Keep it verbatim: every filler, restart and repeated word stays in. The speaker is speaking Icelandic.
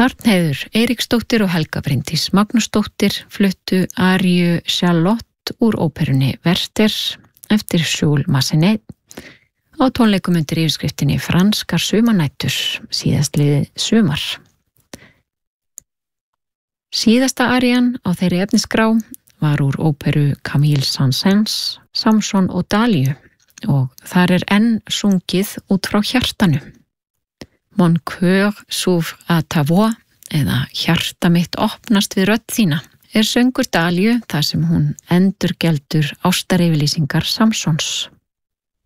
Arnheiður Eiríksdóttir og Helga Bryndís Magnúsdóttir fluttu aríu Charlotte úr óperunni Werther eftir Jules Massenet á tónleikum undir yfirskriftinni Franskar sumarnætur síðastliðið sumar. Síðasta arían á þeirri efnisgrá var úr óperu Camille Saint-Saëns, Samson og Dalíu og þar er enn sungið út frá hjartanu. Mon cœur s'ouvre à ta voix eða hjarta mitt opnast við rödd þína er söngur Dalíu þar sem hún endurgeldur ástaryfirlýsingar Samsons.